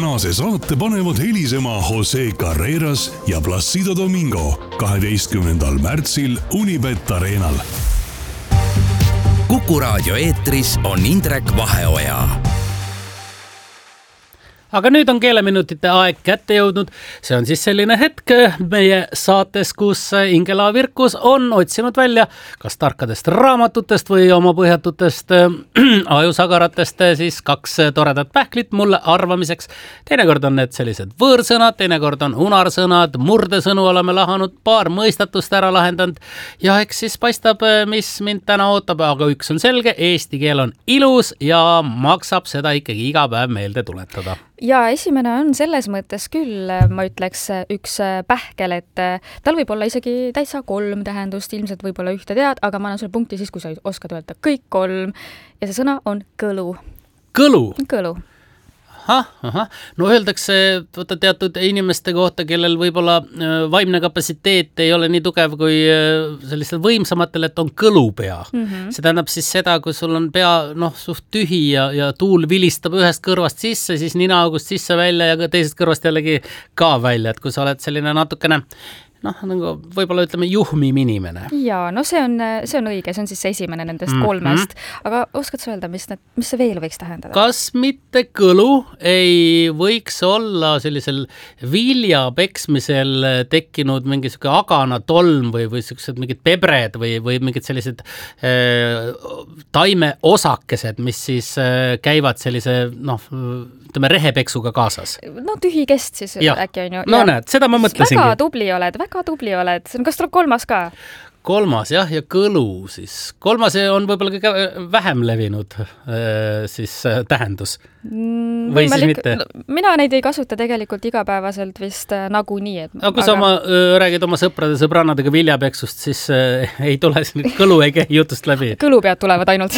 tänase saate panevad helisema Jose Carreras ja Placido Domingo 12. märtsil Unibet Arenal. Kuku Raadio eetris on Indrek Vaheoja. Aga nüüd on keeleminutite aeg kätte jõudnud. See on siis selline hetk meie saates, kus Ingela Virkus on otsinud välja kas tarkadest raamatutest või oma põhjatutest ajusagaratest siis 2 toredat pähklit mulle arvamiseks. Teinekord on need sellised võõrsõnad, teinekord on unarsõnad, murdesõnu oleme lahanud, paar mõistatust ära lahendanud ja eks siis paistab, mis mind täna ootab, aga üks on selge, eesti keel on ilus ja maksab seda ikkagi iga päev meelde tuletada. Ja esimene on selles mõttes küll, ma ütleks, üks pähkel, et tal võib olla isegi täitsa 3 tähendust, ilmselt võib-olla ühte tead, aga ma annan sulle punkti siis, kui sa oskad öelda kõik 3 ja see sõna on kõlu. Kõlu? Kõlu. No öeldakse teatud inimeste kohta, kellel võib-olla vaimne kapatsiteet ei ole nii tugev kui sellistel võimsamatel, et on kõlupea. See tähendab siis seda, kui sul on pea suht tühi ja tuul vilistab ühest kõrvast sisse, siis ninaaugust sisse välja ja teisest kõrvast jällegi ka välja, et kui sa oled selline natukene nagu võib-olla ütleme juhmim inimene. Jaa, see on õige, see on siis esimene nendest 3. Aga oskad sa öelda, mis see veel võiks tähendada? Kas mitte kõlu ei võiks olla sellisel vilja peksmisel tekkinud mingi selline agana tolm või sellised mingid pebred või mingid sellised taime osakesed, mis siis käivad sellise rehepeksuga kaasas? Tühi kest siis äkki on ju. Näed, seda ma mõtlesingi. Väga tubli oled. Kas tuleb 3. ka? 3. jah, ja kõlu siis. 3. on võib-olla kõige vähem levinud siis tähendus. Või siis mitte? Mina neid ei kasuta tegelikult igapäevaselt vist nagunii. Aga kui sa räägid oma sõbrannadega viljapeksust, siis ei tule kõlu ei käi jutust läbi. Kõlupead tulevad ainult.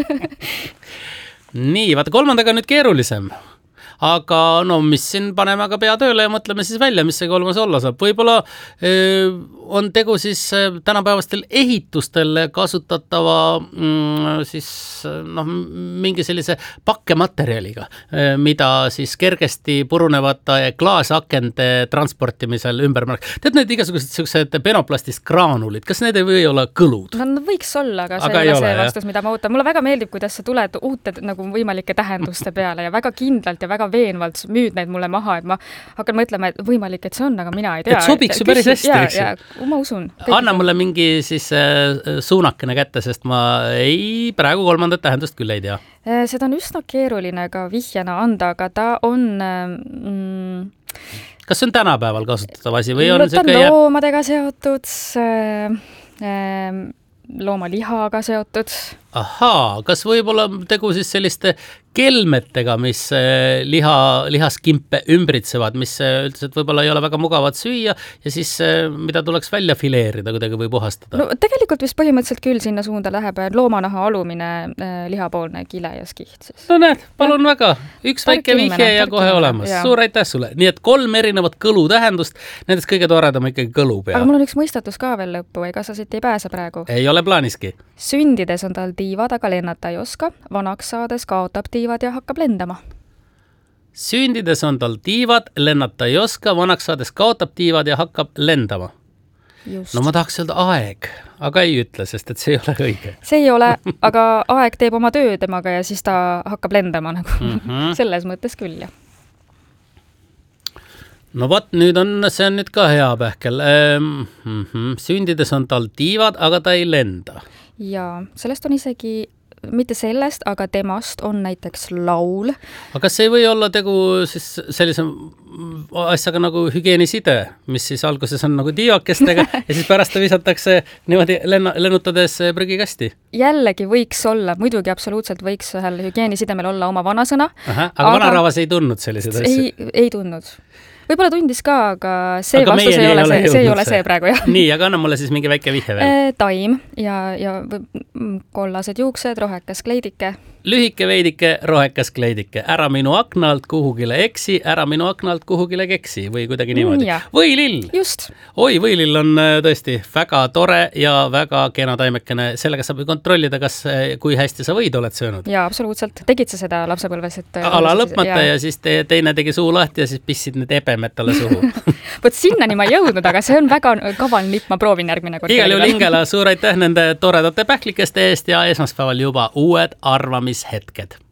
Nii, vaata 3. nüüd keerulisem. Aga mis siin paneme aga pea tööle ja mõtleme siis välja, mis see 3. olla saab. Võib-olla on tegu siis tänapäevastel ehitustel kasutatava siis mingi sellise pakkematerjaliga, mida siis kergesti purunevate klaasakende transportimisel ümber. Tead need igasugused sellised penoplastist graanulid, kas need ei või olla kõlud? No võiks olla, aga see ei ole see vastus, mida ma ootan. Mulle väga meeldib, kuidas sa tuled uute võimalike tähenduste peale ja väga kindlalt ja väga veenvalt müüd neid mulle maha, et ma hakkan mõtlema, et võimalik, et see on, aga mina ei tea. Et sobiks ju päris hästi, eks ju? Ma usun. Anna mulle mingi siis suunakene kätte, sest ma praegu 3. tähendust küll ei tea. Seda on üsna keeruline ka vihjana anda, aga ta on... Kas see on tänapäeval kasutatav asi või on ta on loomadega seotud, loomalihaga seotud. Ahaa, kas võib-olla tegu siis selliste kelmetega, mis lihaskimpe ümbritsevad, mis üldiselt võib-olla ei ole väga mugavad süüa ja siis mida tuleks välja fileerida kuidagi või puhastada? No tegelikult vist põhimõtteliselt küll sinna suunda läheb loomanaha alumine lihapoolne kile ja skiht. Siis. No näed, palun väga. Üks väike vihje ja kohe olemas. Suur aitäh sulle. Nii et 3 erinevat kõlu tähendust, nendest kõige toredam ikkagi kõlu pea. Aga mul on üks mõistatus ka veel lõppu, ega sa siit ei pääse praegu? Ei ole plaaniski. Sündides on tal tiivad, aga lennata ei oska. Vanaks saades kaotab tiivad ja hakkab lendama. Sündides on tal tiivad, lennata ei oska, vanaks saades kaotab tiivad ja hakkab lendama. Just. No ma tahaks öelda aeg, aga ei ütle, sest et see ei ole õige. See ei ole, aga aeg teeb oma töö temaga ja siis ta hakkab lendama nagu. Selles mõttes küll, jah. No see on nüüd ka hea pähkel. Sündides on tal tiivad, aga ta ei lenda. Ja sellest on isegi, mitte sellest, aga temast on näiteks laul. Aga kas ei või olla tegu siis sellise asjaga nagu hügieniside, mis siis alguses on nagu tiivakestega ja siis pärast ta visatakse niimoodi lennutades prügikasti? Jällegi võiks olla, muidugi absoluutselt võiks ühel hügienisidemel olla oma vanasõna. Aga vanarahvas ei tundnud sellised asju? Ei tundnud. Võib-olla tundis ka, aga see vastus ei ole see praegu, jah. Nii, aga anna mulle siis mingi väike vihje veel. Taim ja kollased juuksed, rohekas kleidike. lühike veidike, rohekas kleidike, ära minu akna alt kuhugile eksi, ära minu akna alt kuhugile keksi või kuidagi niimoodi. Võilill. Just. Oi, võilill on tõesti väga tore ja väga kena taimekene. Sellega saab kontrollida, kui hästi sa võid oled söönud. Jaa, absoluutselt. Tegid sa seda lapsepõlves? Ala lõpmata ja siis teine tegi suu lahti ja siis pissid need ebemed talle suhu. Võt sinnani ma jõudnud, aga see on väga kaval nipp, ma proovin järgmine kord. Igal juhul Ingela, suur aitäh nende toredate pähklikeste eest ja esmaspäeval juba uued arvamishetked.